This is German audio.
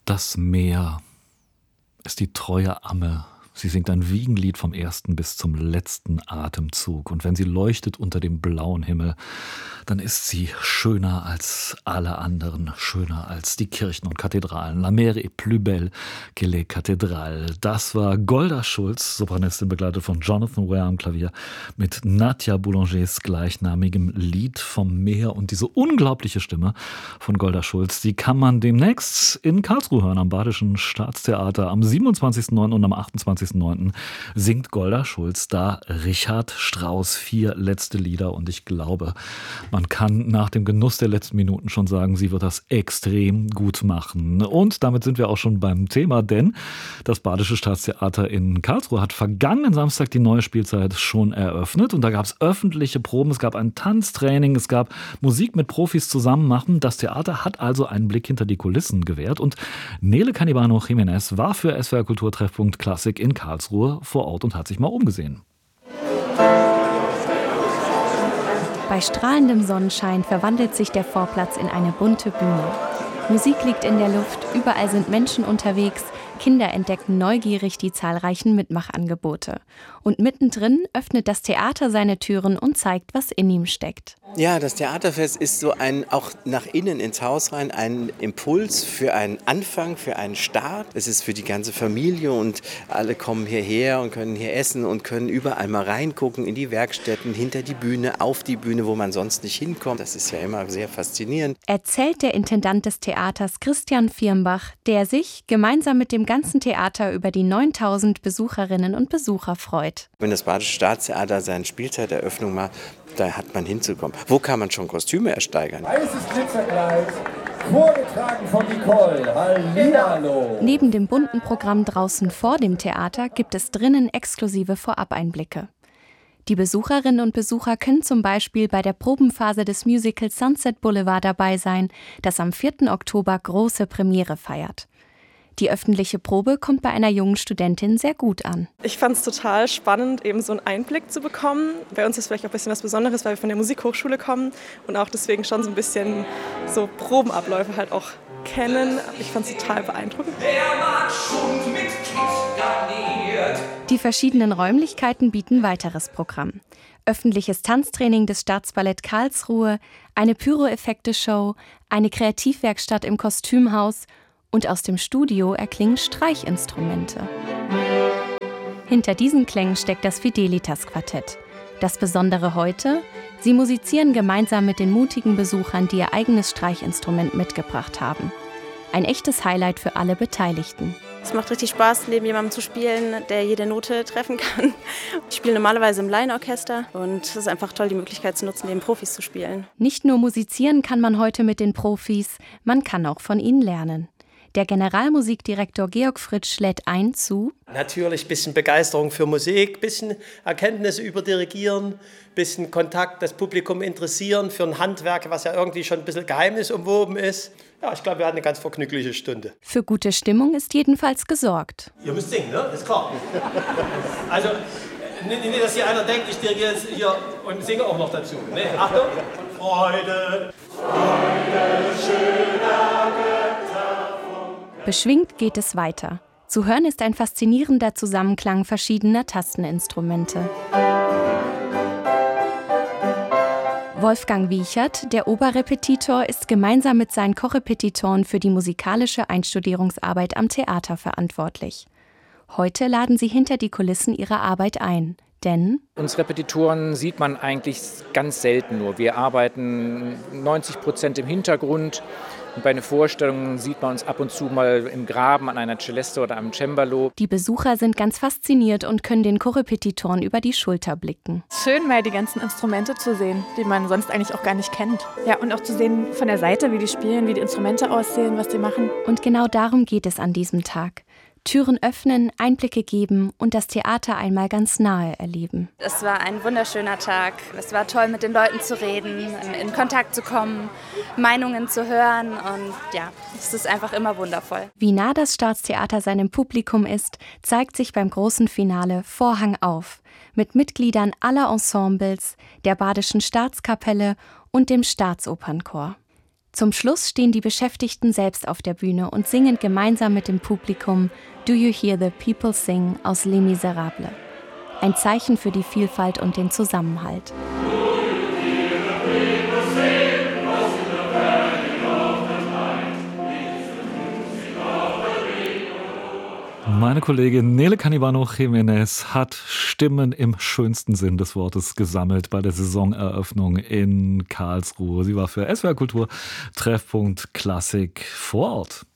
Das Meer ist die treue Amme. Sie singt ein Wiegenlied vom ersten bis zum letzten Atemzug. Und wenn sie leuchtet unter dem blauen Himmel, dann ist sie schöner als alle anderen, schöner als die Kirchen und Kathedralen. La mer est plus belle que les cathédrales. Das war Golda Schulz, Sopranistin, begleitet von Jonathan Ware am Klavier, mit Nadia Boulangers gleichnamigem Lied vom Meer. Und diese unglaubliche Stimme von Golda Schulz, die kann man demnächst in Karlsruhe hören, am Badischen Staatstheater. Am 27.09. und am 28.09. singt Golda Schulz da Richard Strauss 4 letzte Lieder. Und ich glaube, man kann nach dem Genuss der letzten Minuten schon sagen, sie wird das extrem gut machen. Und damit sind wir auch schon beim Thema, denn das Badische Staatstheater in Karlsruhe hat vergangenen Samstag die neue Spielzeit schon eröffnet. Und da gab es öffentliche Proben, es gab ein Tanztraining, es gab Musik mit Profis zusammen machen. Das Theater hat also einen Blick hinter die Kulissen gewährt. Und Nele Canibano-Jiménez war für SWR Kultur Treffpunkt Klassik in Karlsruhe vor Ort und hat sich mal umgesehen. Bei strahlendem Sonnenschein verwandelt sich der Vorplatz in eine bunte Bühne. Musik liegt in der Luft, überall sind Menschen unterwegs, Kinder entdecken neugierig die zahlreichen Mitmachangebote. Und mittendrin öffnet das Theater seine Türen und zeigt, was in ihm steckt. Ja, das Theaterfest ist so auch nach innen ins Haus rein, ein Impuls für einen Anfang, für einen Start. Es ist für die ganze Familie und alle kommen hierher und können hier essen und können überall mal reingucken in die Werkstätten, hinter die Bühne, auf die Bühne, wo man sonst nicht hinkommt. Das ist ja immer sehr faszinierend. Erzählt der Intendant des Theaters Christian Firnbach, der sich gemeinsam mit dem ganzen Theater über die 9000 Besucherinnen und Besucher freut. Wenn das Badische Staatstheater seine Spielzeiteröffnung macht, da hat man hinzukommen. Wo kann man schon Kostüme ersteigern? Weißes Glitzerkleid, vorgetragen von Nicole. Hallihallo! Neben dem bunten Programm draußen vor dem Theater gibt es drinnen exklusive Vorab-Einblicke. Die Besucherinnen und Besucher können zum Beispiel bei der Probenphase des Musicals Sunset Boulevard dabei sein, das am 4. Oktober große Premiere feiert. Die öffentliche Probe kommt bei einer jungen Studentin sehr gut an. Ich fand es total spannend, eben so einen Einblick zu bekommen. Bei uns ist vielleicht auch ein bisschen was Besonderes, weil wir von der Musikhochschule kommen und auch deswegen schon so ein bisschen so Probenabläufe halt auch kennen. Ich fand es total beeindruckend. Die verschiedenen Räumlichkeiten bieten weiteres Programm. Öffentliches Tanztraining des Staatsballett Karlsruhe, eine Pyro-Effekte-Show, eine Kreativwerkstatt im Kostümhaus und aus dem Studio erklingen Streichinstrumente. Hinter diesen Klängen steckt das Fidelitas-Quartett. Das Besondere heute: Sie musizieren gemeinsam mit den mutigen Besuchern, die ihr eigenes Streichinstrument mitgebracht haben. Ein echtes Highlight für alle Beteiligten. Es macht richtig Spaß, neben jemandem zu spielen, der jede Note treffen kann. Ich spiele normalerweise im Laienorchester und es ist einfach toll, die Möglichkeit zu nutzen, neben Profis zu spielen. Nicht nur musizieren kann man heute mit den Profis, man kann auch von ihnen lernen. Der Generalmusikdirektor Georg Fritsch lädt ein zu: Natürlich ein bisschen Begeisterung für Musik, ein bisschen Erkenntnisse über Dirigieren, ein bisschen Kontakt, das Publikum interessieren für ein Handwerk, was ja irgendwie schon ein bisschen geheimnisumwoben ist. Ja, ich glaube, wir hatten eine ganz vergnügliche Stunde. Für gute Stimmung ist jedenfalls gesorgt. Ihr müsst singen, ne? Ist klar. Also, nicht, dass hier einer denkt, ich dirigiere jetzt hier und singe auch noch dazu. Ne? Achtung! Freude, Freude, schöner Götter. Beschwingt geht es weiter. Zu hören ist ein faszinierender Zusammenklang verschiedener Tasteninstrumente. Wolfgang Wiechert, der Oberrepetitor, ist gemeinsam mit seinen Korrepetitoren für die musikalische Einstudierungsarbeit am Theater verantwortlich. Heute laden sie hinter die Kulissen ihrer Arbeit ein. Denn uns Repetitoren sieht man eigentlich ganz selten nur. Wir arbeiten 90% im Hintergrund. Und bei einer Vorstellung sieht man uns ab und zu mal im Graben an einer Celeste oder einem Cembalo. Die Besucher sind ganz fasziniert und können den Korrepetitoren über die Schulter blicken. Schön, mal die ganzen Instrumente zu sehen, die man sonst eigentlich auch gar nicht kennt. Ja, und auch zu sehen von der Seite, wie die spielen, wie die Instrumente aussehen, was die machen. Und genau darum geht es an diesem Tag. Türen öffnen, Einblicke geben und das Theater einmal ganz nahe erleben. Es war ein wunderschöner Tag. Es war toll, mit den Leuten zu reden, in Kontakt zu kommen, Meinungen zu hören und ja, es ist einfach immer wundervoll. Wie nah das Staatstheater seinem Publikum ist, zeigt sich beim großen Finale Vorhang auf mit Mitgliedern aller Ensembles, der Badischen Staatskapelle und dem Staatsopernchor. Zum Schluss stehen die Beschäftigten selbst auf der Bühne und singen gemeinsam mit dem Publikum Do You Hear the People Sing aus Les Miserables. Ein Zeichen für die Vielfalt und den Zusammenhalt. Meine Kollegin Nele Canibano-Jiménez hat Stimmen im schönsten Sinn des Wortes gesammelt bei der Saisoneröffnung in Karlsruhe. Sie war für SWR Kultur Treffpunkt Klassik vor Ort.